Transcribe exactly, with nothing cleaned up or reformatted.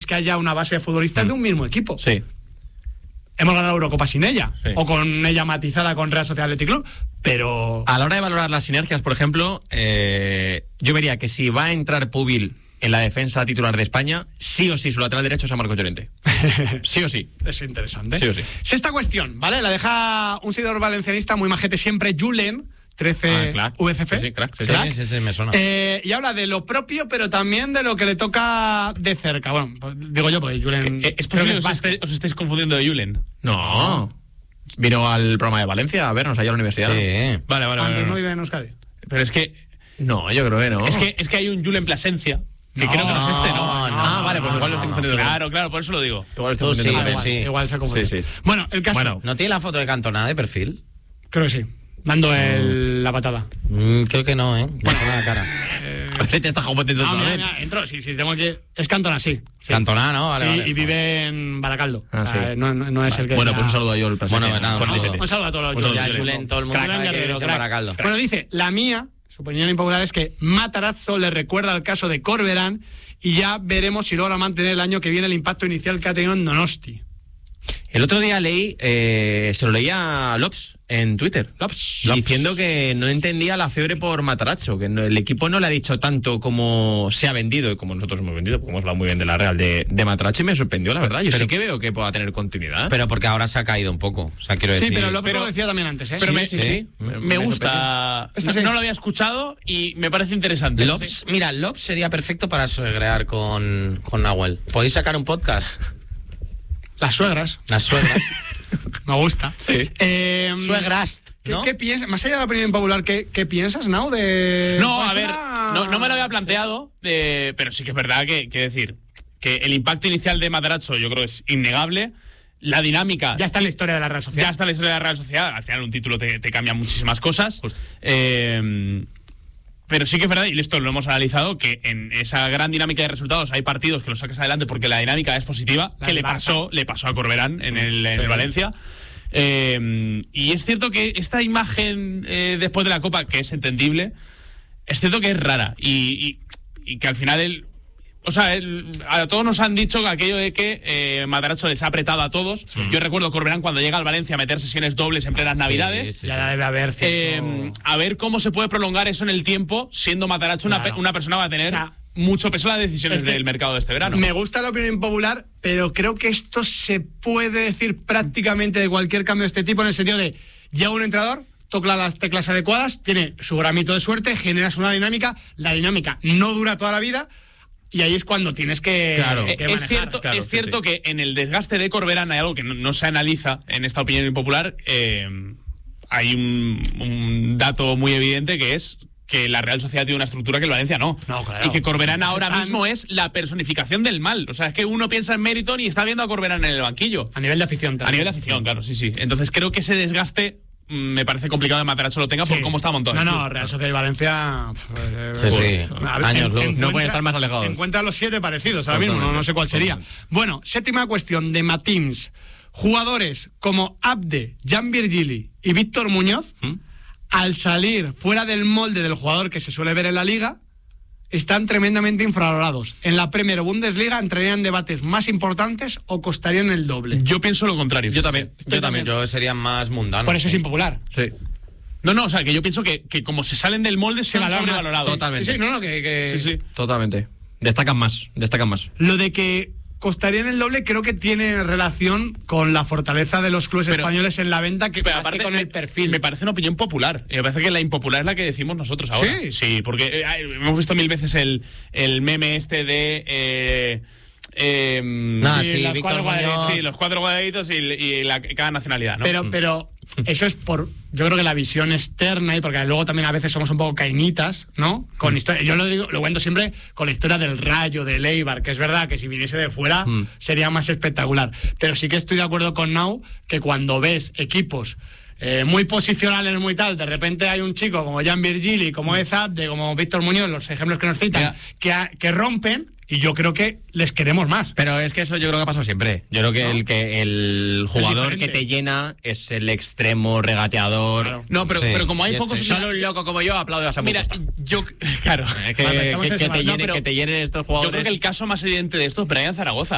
que haya una base de futbolistas mm. de un mismo equipo. Sí. Hemos ganado Eurocopa sin ella, sí. o con ella matizada con Real Sociedad Athletic Club, pero... A la hora de valorar las sinergias, por ejemplo, eh, yo vería que si va a entrar Pubil en la defensa titular de España, sí o sí su lateral derecho es a Marcos Llorente. Sí o sí. Es interesante. Sí o sí. Sexta cuestión, ¿vale? La deja un seguidor valencianista muy majete siempre, Julen, trece ah, claro. V C F. Sí, sí, crack, sí, crack. Sí, sí, sí, me suena. Eh, y habla de lo propio, pero también de lo que le toca de cerca. Bueno, pues, digo yo, porque Julen... Eh, ¿Es posible que os, esté, os estéis confundiendo de Julen? No. Vino al programa de Valencia a vernos allá a la universidad. Sí. Vale, vale, Antes vale. no vive en Euskadi. Pero es que... No, yo creo que no. Es que, es que hay un Julen Plasencia, que No, creo que no es este, ¿no? no, no, ah, vale, pues no, igual no, lo estoy no, confundiendo. Claro, claro, por eso lo digo. Igual Tú estoy sí, confundiendo. pero igual, sí. igual se ha confundido. Sí, sí. Bueno, el caso... Bueno. ¿No tiene la foto de Cantona de perfil? Creo que sí. Dando el, la patada. Mm, creo que no, ¿eh? Me suena la cara. Eh, Te estás confundiendo ah, mira, también. mira, entro, sí, sí, tengo que... Es Cantona, sí. sí. Cantona, ¿no? Vale, sí, vale. y vive en Baracaldo. Ah, o sea, sí. no, no, no es el que... Bueno, ya- pues un saludo a yo el Bueno, nada, Con un el saludo. F T. Un saludo a todos los Un saludo, Ya, oyentes. Julen, todo el mundo Crack, sabe que Guerrero, vives en crack. Baracaldo. Bueno, dice, la mía, su opinión impopular es que Matarazzo le recuerda al caso de Corberán y ya veremos si logra mantener el año que viene el impacto inicial que ha tenido en Donosti. El otro día leí, eh, se lo leía a Lops en Twitter, Lops. diciendo que no entendía la fiebre por Matarazzo, que no, el equipo no le ha dicho tanto como se ha vendido y como nosotros hemos vendido, porque hemos hablado muy bien de la Real de, de Matarazzo y me sorprendió, la verdad. Yo Pero- sí que veo que pueda tener continuidad. Pero porque ahora se ha caído un poco. O sea, quiero Sí, decir... pero López pero- lo decía también antes, ¿eh? Pero Sí, me, sí, sí. sí. me, Me gusta. Esta No, sí. no lo había escuchado y me parece interesante. Lops, mira, Lops sería perfecto para suegrear con, con Nahuel. ¿Podéis sacar un podcast? Las suegras. Las suegras. Me gusta. Sí. Eh, Suegrast, ¿Qué, ¿no? qué piensas? Más allá de la opinión popular, ¿qué, qué piensas, Nau? De... No, Pues a ver, era- no, no me lo había planteado, eh, pero sí que es verdad que, que decir, que el impacto inicial de Matarazzo yo creo que es innegable. La dinámica... Ya está en la historia de la Real Sociedad. Ya está la historia de la Real Sociedad. Al final un título te, te cambia muchísimas cosas. Eh, pero sí que es verdad, y esto lo hemos analizado, que en esa gran dinámica de resultados hay partidos que los sacas adelante porque la dinámica es positiva, La que le del Barça. pasó, le pasó a Corberán en el, en el Valencia. Eh, y es cierto que esta imagen eh, después de la Copa, que es entendible, es cierto que es rara y, y, y que al final él... O sea, el, a todos nos han dicho aquello de que eh, Matarazzo les ha apretado a todos. Sí. Yo recuerdo Corberán cuando llega al Valencia a meter sesiones dobles en plenas Navidades. Sí, sí, Ya debe haber cierto... Eh, a ver cómo se puede prolongar eso en el tiempo, siendo Matarazzo una, Claro. pe- una persona que va a tener O sea, mucho peso en las decisiones es que del mercado de este verano. Me gusta la opinión popular, pero creo que esto se puede decir prácticamente de cualquier cambio de este tipo, en el sentido de, llega un entrenador, toca las teclas adecuadas, tiene su gramito de suerte, generas una dinámica, la dinámica no dura toda la vida, y ahí es cuando tienes que, Claro. que Eh, manejar. es cierto, claro, es sí, cierto sí. que en el desgaste de Corberán hay algo que no, no se analiza en esta opinión impopular. Eh, hay un, un dato muy evidente que es que la Real Sociedad tiene una estructura que el Valencia no. No, claro. Y que Corberán ahora Están- mismo es la personificación del mal. O sea, es que uno piensa en Meriton y está viendo a Corberán en el banquillo. A nivel de afición A también. nivel de afición, claro, sí, sí. Entonces creo que ese desgaste mm, me parece complicado de Matarazzo lo tenga por Sí. cómo está montado. No, el no, club. Real Sociedad y Valencia... eh, Sí, sí. a ver, Años en- luz. encuentra- No pueden estar más alejados. Encuentra los siete parecidos ahora mismo, no, Totalmente. no sé cuál sería. Totalmente. Bueno, séptima cuestión de Matins. Jugadores como Abde, Jan Virgili y Víctor Muñoz, ¿Mm? al salir fuera del molde del jugador que se suele ver en la liga, están tremendamente infravalorados. En la Premier Bundesliga entrarían debates más importantes o costarían el doble. Yo pienso lo contrario. Yo también, yo también. Yo sería más mundano. Por eso es sí. impopular. Sí. No, no, o sea, que yo pienso que, que como se salen del molde se han valora más. sobrevalorado. Totalmente. Sí, sí, no, no, que... que- Sí, sí. Totalmente. Destacan más, destacan más. Lo de que costarían el doble creo que tiene relación con la fortaleza de los clubes Pero- españoles en la venta que, Pero más que aparte con me- el perfil. Me parece una opinión popular. Y me parece que la impopular es la que decimos nosotros ahora. ¿Sí? Sí, porque eh, hemos visto mil veces el, el meme este de... Eh, eh, Nah, sí, las Víctor cuatro Muñoz. cuadraditos, sí, los cuatro cuadraditos y, y la, cada nacionalidad, ¿no? Pero, pero eso es por, yo creo que la visión externa, y porque luego también a veces somos un poco cainitas, ¿no? Con historia, yo lo digo, lo cuento siempre con la historia del Rayo, del Eibar, que es verdad que si viniese de fuera Mm. sería más espectacular. Pero sí que estoy de acuerdo con Nau que cuando ves equipos eh, muy posicionales, muy tal, de repente hay un chico como Jan Virgili, como Ezab, de como Víctor Muñoz, los ejemplos que nos citan, Mira. que, a- que rompen, y yo creo que les queremos más. Pero es que eso yo creo que ha pasado siempre. Yo creo que ¿No? el que el jugador diferente. que te llena es el extremo regateador. Claro. No, pero, Sí, pero como hay y pocos... este- Solo un loco como yo aplaude a Samu Mira, Costa. yo... Claro. Es que, Vale, estamos que- en que ese te mal- no, llene- pero que te llenen estos Yo jugadores. creo que el caso más evidente de esto es Brian Zaragoza.